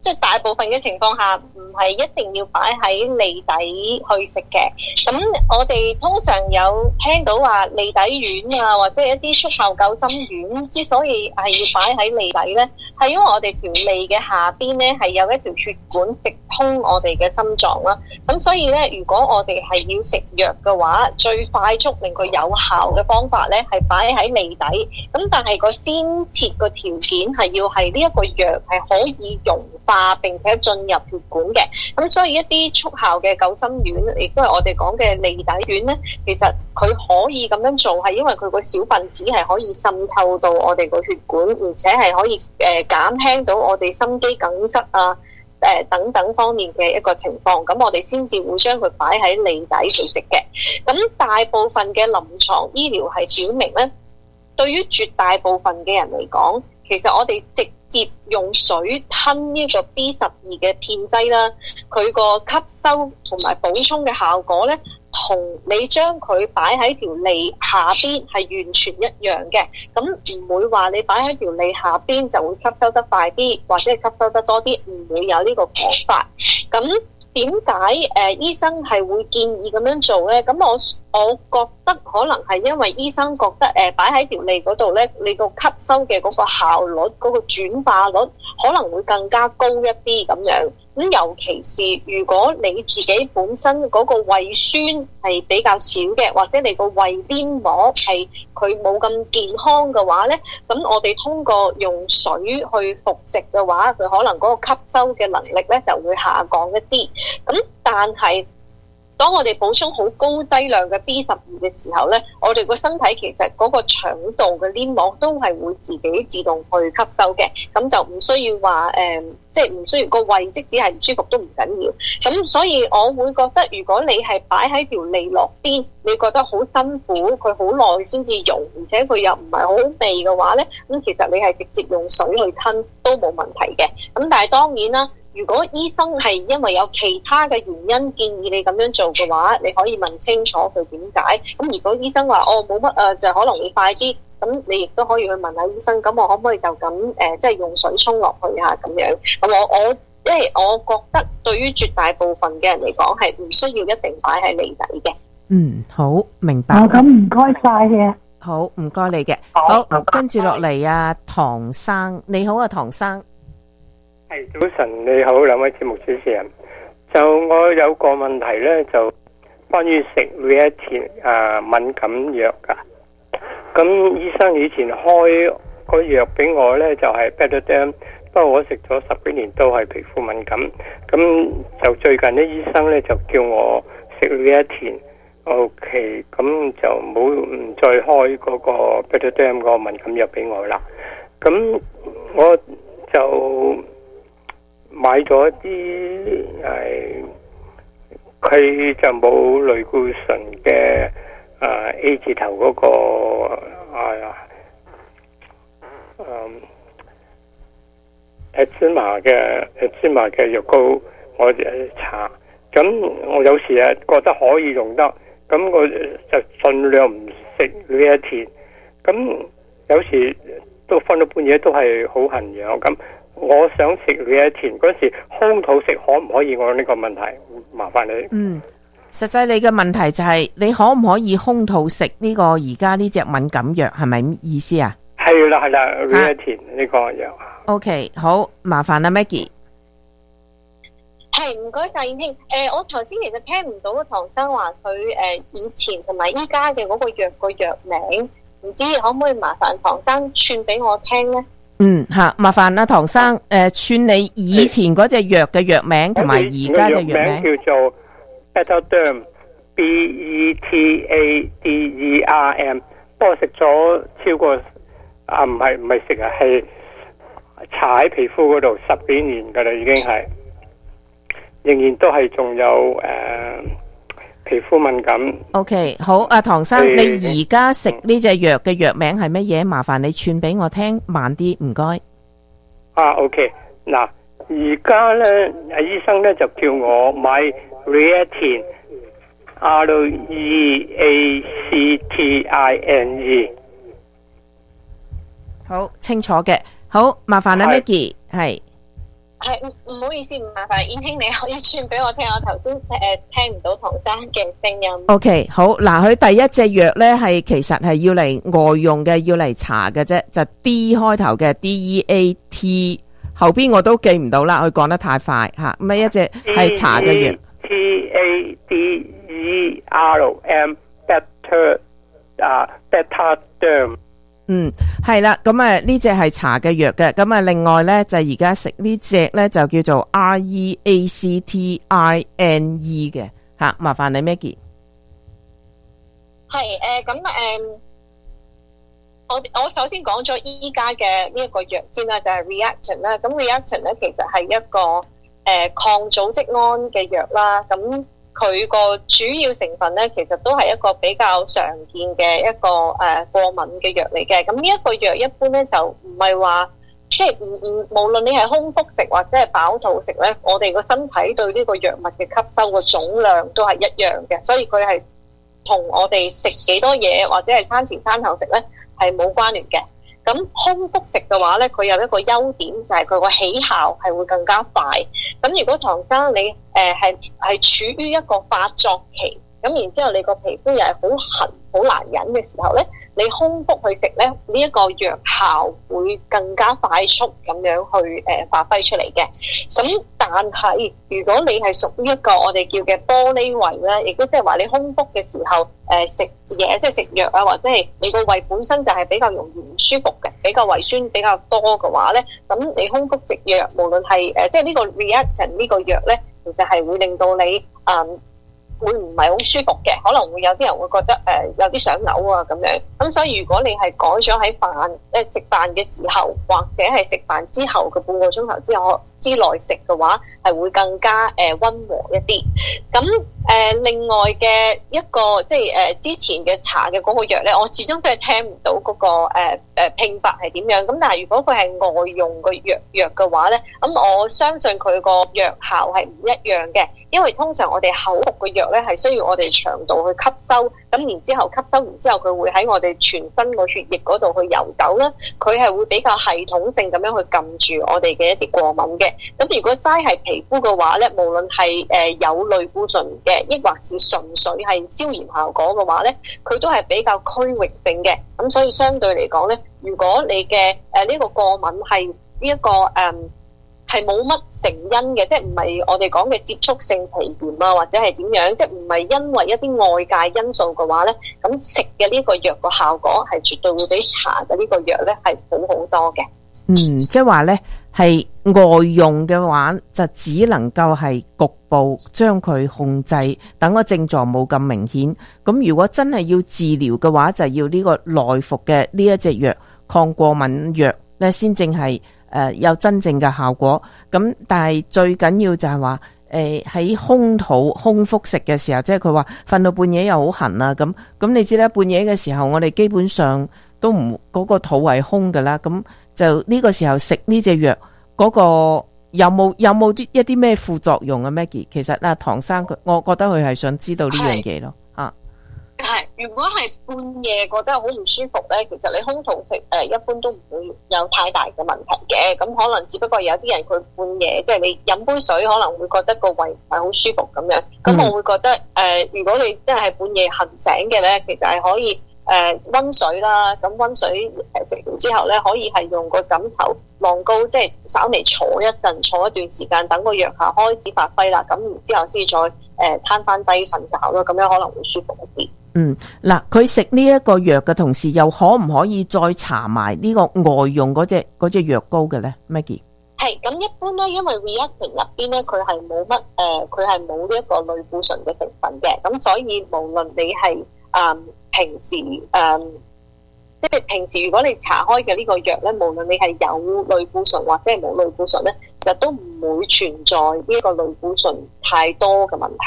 即係大部分嘅情況下，唔係一定要擺喺脷底去食嘅。咁我哋通常有聽到話脷底丸啊，或者一啲速效救心丸，之所以係要擺喺脷底咧，係因為我哋條脷嘅下邊咧係有一條血管直通我哋嘅心臟啦。咁所以咧，如果我哋係要食藥嘅話，最快速令佢有效嘅方法咧，係擺喺脷底。咁但係個先設個條件係要係呢一個藥係可以溶化並且進入血管嘅。咁所以一啲速效嘅救心丸，亦都係我哋講嘅脷底丸咧，其實佢可以咁樣做，係因為佢個小分子係可以滲透到我哋個血管，而且係可以減輕到我哋心肌梗塞啊等等方面嘅一個情況。咁我哋先至會將佢擺喺脷底度食嘅。咁大部分嘅臨床醫療係表明咧，對於絕大部分嘅人嚟講，其實我哋直接用水吞呢個 B12嘅片劑啦，佢個吸收同埋補充嘅效果咧，同你將佢擺喺條脷下邊係完全一樣嘅。咁唔會話你擺喺條脷下邊就會吸收得快啲，或者係吸收得多啲，唔會有呢個講法。咁點解醫生係會建議咁樣做咧？咁我覺得可能係因為醫生覺得擺喺條脷嗰度咧，你個吸收嘅嗰個效率、嗰個轉化率可能會更加高一啲咁樣。咁尤其是如果你自己本身嗰個胃酸係比較少嘅，或者你個胃黏膜係佢冇咁健康嘅話咧，咁我哋通過用水去服食嘅話，佢可能嗰個吸收嘅能力咧就會下降一啲。咁但係當我哋補充好高劑量嘅 B12嘅時候咧，我哋個身體其實嗰個腸道嘅黏膜都係會自己自動去吸收嘅，咁就唔需要話即係唔需要個胃即使係唔舒服都唔緊要。咁所以我會覺得，如果你係擺喺條脷落邊，你覺得好辛苦，佢好耐先至溶，而且佢又唔係好好味嘅話咧，咁其實你係直接用水去吞都冇問題嘅。咁但係當然啦，如果醫生係因為有其他嘅原因建議你咁樣做嘅話，你可以問清楚佢點解。咁如果醫生話冇乜就可能會快啲，咁你亦都可以去問下醫生，咁我可唔可以就咁即係用水沖落去啊咁樣。咁我因為我覺得對於絕大部分嘅人嚟講係唔需要一定擺喺脷底嘅。 好明白。 咁唔該晒嘅。 好，唔該你嘅。好，跟住落嚟啊，唐生，你好啊，唐生。 係，早晨，你好，兩位節目主持人。就我有個問題咧，就關於食Reatin敏感藥噶。咁醫生以前開個藥俾我咧，就係 Betadine， 不過我食咗10幾年都係皮膚敏感。咁就最近啲醫生咧就叫我食Reatin。OK， 咁就唔再開嗰個 Betadine 個敏感藥俾我啦。咁我就買咗啲佢就冇類固醇嘅A 字頭嗰個芝麻嘅藥膏，我搽。咁我有時覺得可以用得，咁我就盡量唔食Reatin。咁有時都瞓到半夜都係好痕癢咁。我想食Reatin嗰時空肚食可唔可以？我呢個問題麻煩你。 實際你嘅問題就係你可唔可以空肚食呢個而家呢隻敏感藥，係咪意思啊？係啦 Reatin 呢個藥。 OK， 好，麻煩啦 Maggie。 係，唔該晒燕兄。我頭先其實聽唔到唐生話佢以前同埋依家嘅嗰個藥名，唔知可唔可以麻煩唐生串俾我聽咧？ 麻煩啦，唐生，串你以前嗰隻藥嘅藥名同埋而家隻藥名叫做 Betadine Betadem， 不過食咗超過唔係食啊，係搽喺皮膚嗰度10幾年噶啦，已經係仍然都係仲有皮膚敏感。 OK， 好，阿唐生，你而家食呢隻藥嘅藥名係乜嘢？麻煩你串俾我聽，慢啲，唔該。 OK， 嗱，而家咧，醫生咧就叫我買 Reatin Reactine。 好清楚嘅，好麻煩啦 Maggie，係。 係唔好意思，唔麻煩燕兄，你可以轉俾我聽，我頭先聽唔到唐生嘅聲音。 OK， 好嗱，佢第一隻藥咧係其實係要嚟外用嘅，要嚟搽嘅啫，就 D 開頭嘅 DEAT， 後邊我都記唔到啦，佢講得太快吓。咁一隻係搽嘅藥 TADERM Betaderm。 係啦，咁呢隻係搽嘅藥嘅，咁另外咧就而家食呢隻咧就叫做 REACTINE 嘅吓，麻煩你 Maggie。 係我首先講咗依家嘅呢一個藥先啦，就係 Reactine 啦。咁 Reactine 咧其實係一個抗組織胺嘅藥啦，咁佢個主要成分咧，其實都係一個比較常見嘅一個過敏嘅藥嚟嘅。咁呢一個藥一般咧就唔係話，即係無論你係空腹食或者係飽肚食咧，我哋個身體對呢個藥物嘅吸收嘅總量都係一樣嘅，所以佢係同我哋食幾多嘢或者係餐前餐後食咧係冇關聯嘅。咁空腹食嘅話咧，佢有一個優點就係佢個起效係會更加快。咁如果唐生你係處於一個發作期，咁然之後你個皮膚又係好痕好難忍嘅時候咧，你空腹去食咧，呢一個藥效會更加快速咁樣去發揮出嚟嘅。咁但係如果你係屬於一個我哋叫嘅玻璃胃咧，亦都即係話你空腹嘅時候食嘢，即係食藥啊，或者係你個胃本身就係比較容易唔舒服嘅，比較胃酸比較多嘅話咧，咁你空腹食藥，無論係即係呢個 Reactine 呢個藥咧，其實係會令到你會唔係好舒服嘅，可能會有啲人會覺得有啲想嘔啊咁樣。咁所以如果你係改咗喺食飯嘅時候，或者係食飯之後嘅半個鐘頭之內食嘅話，係會更加溫和一啲。咁另外嘅一個即係之前嘅搽嘅嗰個藥咧，我始終都係聽唔到嗰個拼法係點樣。咁但係如果佢係外用嘅藥嘅話咧，咁我相信佢個藥效係唔一樣嘅，因為通常我哋口服嘅藥咧係需要我哋腸道去吸收，咁然之後吸收完之後，佢會喺我哋全身個血液嗰度去游走啦。佢係會比較系統性咁樣去撳住我哋嘅一啲過敏嘅。咁如果齋係皮膚嘅話咧，無論係有類固醇嘅，抑或是純粹係消炎效果嘅話咧，佢都係比較區域性嘅。咁所以相對嚟講咧，如果你嘅呢個過敏係呢一個係冇乜成因嘅，即係唔係我哋講嘅接觸性皮炎啊，或者係點樣，即係唔係因為一啲外界因素嘅話咧，咁食嘅呢個藥個效果係絕對會比搽嘅呢個藥咧係好好多嘅。 即係話咧係外用嘅話，就只能夠係局部將佢控制，等個症狀冇咁明顯。咁如果真係要治療嘅話，就要呢個內服嘅呢一隻藥抗過敏藥咧，先正係有真正嘅效果。咁但係最緊要就係話喺空肚空腹食嘅時候，即係佢話瞓到半夜又好痕啊，咁你知啦，半夜嘅時候我哋基本上都唔嗰個肚係空噶啦，咁就呢個時候食呢隻藥嗰個有冇一啲咩副作用啊 Maggie？ 其實唐生我覺得佢係想知道呢樣嘢咯。 係，如果係半夜覺得好唔舒服咧，其實你空肚食一般都唔會有太大嘅問題嘅。咁可能只不過有啲人佢半夜即係你飲杯水可能會覺得個胃唔係好舒服咁樣。咁我會覺得如果你真係半夜痕醒嘅咧，其實係可以溫水啦。咁溫水食完之後咧，可以係用個枕頭晾高，即係稍微坐一陣，坐一段時間，等個藥效開始發揮啦。咁然之後先再攤翻低瞓覺咯，咁樣可能會舒服一啲。 嗱，佢食呢一個藥嘅同時，又可唔可以再搽埋呢個外用嗰隻藥膏嘅咧 Maggie？ 係， 咁一般咧，因為 Reactine 入邊咧，佢係冇乜佢係冇呢一個類固醇嘅成分嘅，咁所以無論你係平時即係平時如果你搽開嘅呢個藥咧，無論你係有類固醇或者係冇類固醇咧，其實都唔會存在呢一個類固醇太多嘅問題。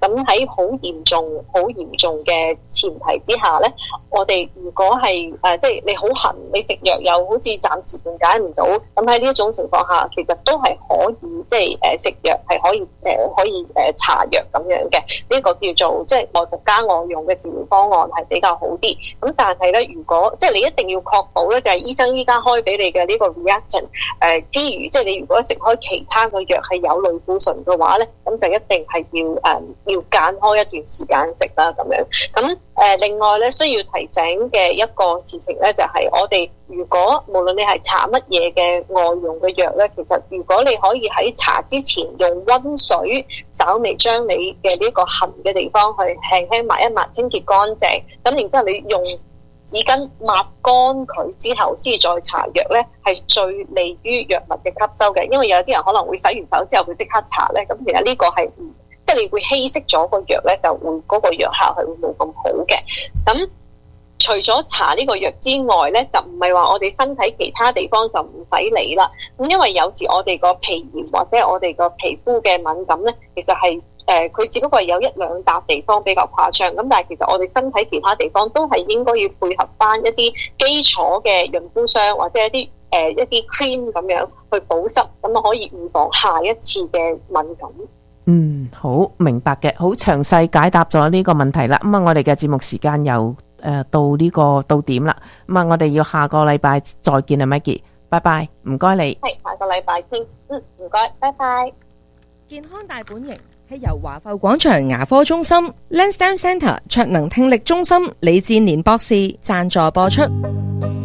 咁喺好嚴重嘅前提之下咧，我哋如果係即係你好痕，你食藥又好似暫時緩解唔到，咁喺呢一種情況下，其實都係可以即係食藥係可以搽藥咁樣嘅。呢個叫做即係外服加外用嘅治療方案係比較好啲。咁但係咧，如果即係你一定要確保咧，就係醫生依家開俾你嘅呢個 reaction 之餘，即係你如果食開其他嘅藥係有類固醇嘅話咧，咁就一定係要間開一段時間食啦咁樣。咁另外咧，需要提醒嘅一個事情咧，就係我哋如果無論你係搽乜嘢嘅外用嘅藥咧，其實如果你可以喺搽之前用溫水稍微將你嘅呢個痕嘅地方去輕輕抹一抹，清潔乾淨，咁然之後你用紙巾抹乾佢之後先再搽藥咧，係最利於藥物嘅吸收嘅。因為有啲人可能會洗完手之後佢即刻搽咧，咁其實呢個係即係你會稀釋咗個藥咧，就會嗰個藥效係會冇咁好嘅。咁除咗搽呢個藥之外咧，就唔係話我哋身體其他地方就唔使理啦。咁因為有時我哋個皮炎或者我哋個皮膚嘅敏感咧，其實係佢只不過係有一兩笪地方比較誇張，咁但係其實我哋身體其他地方都係應該要配合翻一啲基礎嘅潤膚霜或者一啲cream 咁樣去保濕，咁啊可以預防下一次嘅敏感。 好明白嘅，好詳細解答咗呢個問題啦。咁啊，我哋嘅節目時間又到點啦。咁啊，我哋要下個禮拜再見啊 ，Maggie， 拜拜，唔該你。 係下個禮拜先，唔該，拜拜。 健康大本營係由華埠廣場牙科中心、Lansdowne Centre 卓能聽力中心李志年博士贊助播出。